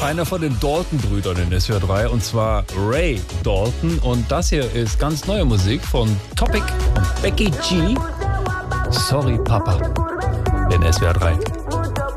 einer von den Dalton-Brüdern in SWR 3, und zwar Ray Dalton. Und das hier ist ganz neue Musik von Topic und Becky G. Sorry, Papa, in SWR 3.